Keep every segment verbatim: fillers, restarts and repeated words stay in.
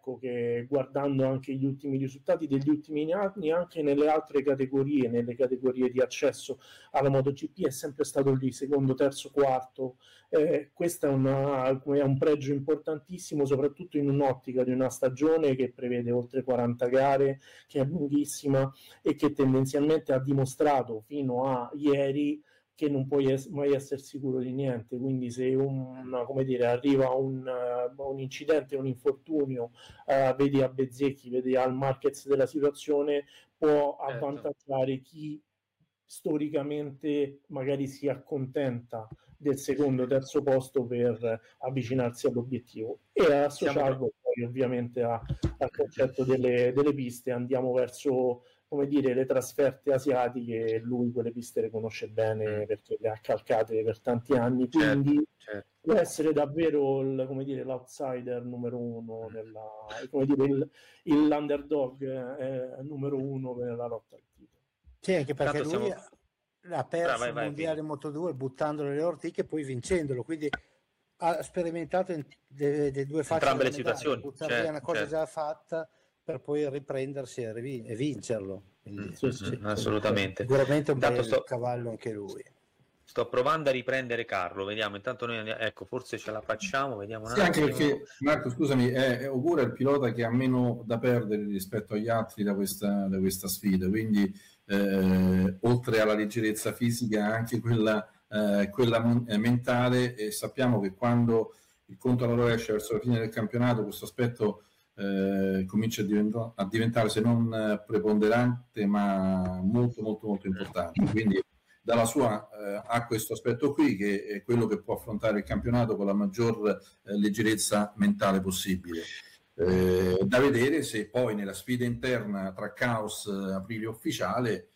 ecco, che guardando anche gli ultimi risultati degli ultimi anni, anche nelle altre categorie, nelle categorie di accesso alla MotoGP, è sempre stato lì, secondo, terzo, quarto. Eh, questo è, una, è un pregio importantissimo, soprattutto in un'ottica di una stagione che prevede oltre quaranta gare, che è lunghissima e che tendenzialmente ha dimostrato fino a ieri che non puoi es- mai essere sicuro di niente. Quindi se un, come dire, arriva un, uh, un incidente, un infortunio, uh, vedi a Bezzecchi, vedi al Marquez della situazione, può Certo. avvantaggiare chi storicamente magari si accontenta del secondo o terzo posto per avvicinarsi all'obiettivo, e associarlo poi ovviamente a, al concetto delle, delle piste. Andiamo verso, come dire, le trasferte asiatiche, lui quelle piste le conosce bene Mm. perché le ha calcate per tanti anni, quindi Certo, certo. può essere davvero il, come dire, l'outsider numero uno, nella, come dire, il, il l'underdog eh, numero uno nella lotta al titolo. Sì, anche perché Tanto lui siamo- ha perso Brava, vai, il vai, mondiale Pino. Moto due buttandolo nelle ortiche e poi vincendolo, quindi ha sperimentato in le, le due facce Entrambe della le medaglia, situazioni, buttare certo, via una cosa certo. già fatta per poi riprendersi e, rivi- e vincerlo. Quindi, Mm, Sì, mm, sì, mm, assolutamente. sicuramente un Intanto bel sto, cavallo anche lui. sto provando a riprendere Carlo, vediamo. Intanto noi andiamo, ecco, forse ce la facciamo, vediamo un Sì, anche attimo. perché Marco, scusami, è, è Ogura è il pilota che ha meno da perdere rispetto agli altri da questa, da questa sfida, quindi eh, oltre alla leggerezza fisica anche quella, eh, quella mentale, e sappiamo che quando il conto alla rovescia verso la fine del campionato questo aspetto eh, comincia a, diventa, a diventare, se non preponderante, ma molto molto molto importante. Quindi dalla sua eh, ha questo aspetto qui, che è quello che può affrontare il campionato con la maggior eh, leggerezza mentale possibile. Eh, da vedere se poi nella sfida interna tra Caos e Aprilia Ufficiale,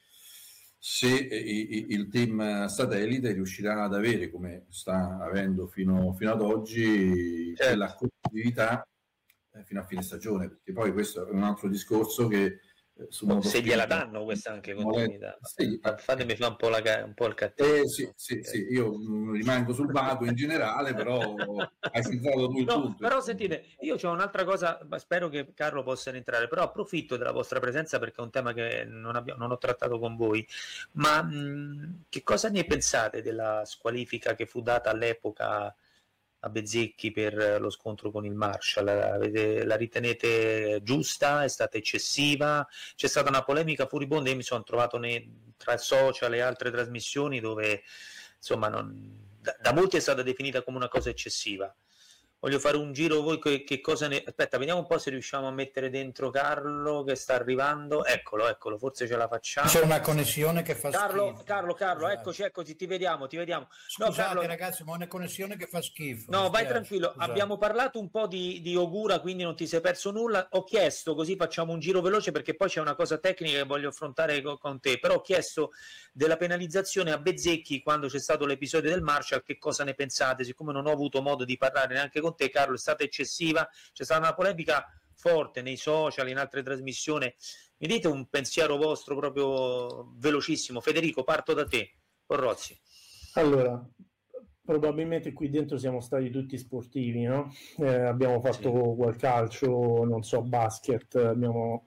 se eh, il team satellite riuscirà ad avere, come sta avendo fino, fino ad oggi, Certo. quella competitività eh, fino a fine stagione, perché poi questo è un altro discorso che Oh, se gliela danno questa anche continuità, sì, fatemi fare un po', la, un po' il cattivo. eh, sì, sì, sì, io mh, rimango sul vago in generale, però hai centrato tu il no, punto. però sentite, io c'ho un'altra cosa, spero che Carlo possa entrare, però approfitto della vostra presenza perché è un tema che non, abbiamo, non ho trattato con voi, ma mh, che cosa ne pensate della squalifica che fu data all'epoca a Bezzecchi per lo scontro con il Marshall? La, la ritenete giusta? È stata eccessiva? C'è stata una polemica furibonda, io mi sono trovato nei, tra social e altre trasmissioni dove insomma non, da, da molti è stata definita come una cosa eccessiva. Voglio fare un giro, voi che, che cosa ne... Aspetta, vediamo un po' se riusciamo a mettere dentro Carlo che sta arrivando. Eccolo, eccolo, forse ce la facciamo. C'è una connessione che fa Carlo, schifo. Carlo, Carlo, Scusate. eccoci, eccoci, ti vediamo, ti vediamo. Scusate no, Carlo... ragazzi, ma è una connessione che fa schifo. No, vai spiace. tranquillo, Scusate. abbiamo parlato un po' di, di Ogura, quindi non ti sei perso nulla. Ho chiesto, così facciamo un giro veloce perché poi c'è una cosa tecnica che voglio affrontare con, con te, però ho chiesto della penalizzazione a Bezzecchi quando c'è stato l'episodio del Marshall, che cosa ne pensate? Siccome non ho avuto modo di parlare neanche con te, Carlo, è stata eccessiva, c'è stata una polemica forte nei social, in altre trasmissioni. Mi dite un pensiero vostro proprio velocissimo. Federico, parto da te, Corrozzi. Allora, probabilmente qui dentro siamo stati tutti sportivi, no? Eh, abbiamo fatto Sì. quel calcio, non so, basket, abbiamo...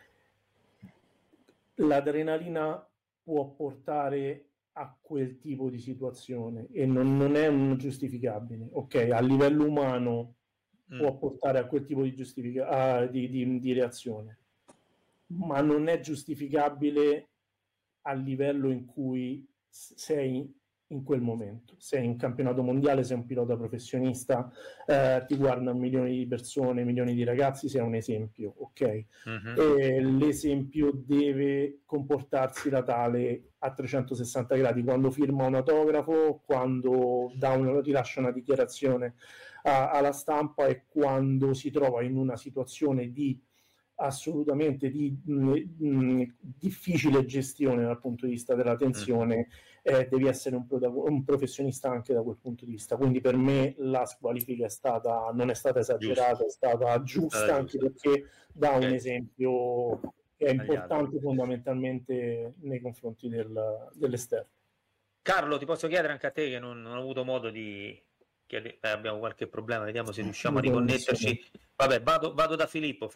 L'adrenalina può portare a quel tipo di situazione e non, non è un giustificabile, ok? A livello umano Mm. può portare a quel tipo di, giustifica- ah, di, di, di reazione, ma non è giustificabile a livello in cui sei in quel momento. Sei in campionato mondiale, sei un pilota professionista, eh, ti guardano milioni di persone, milioni di ragazzi, sei un esempio, ok? Mm-hmm. E l'esempio deve comportarsi da tale a trecentosessanta gradi, quando firma un autografo, quando dà una, rilascia una dichiarazione a, alla stampa e quando si trova in una situazione di assolutamente di mh, mh, difficile gestione dal punto di vista della tensione, eh, devi essere un, protagon- un professionista anche da quel punto di vista. Quindi per me la squalifica è stata, non è stata esagerata, Giusto. è stata giusta, Stata anche giusta. perché dà Ok. un esempio che è Agli importante fondamentalmente nei confronti del, dell'esterno. Carlo, ti posso chiedere anche a te, che non, non ho avuto modo di, che eh, abbiamo qualche problema, vediamo se riusciamo a riconnetterci. Vabbè, vado, vado da Filippo.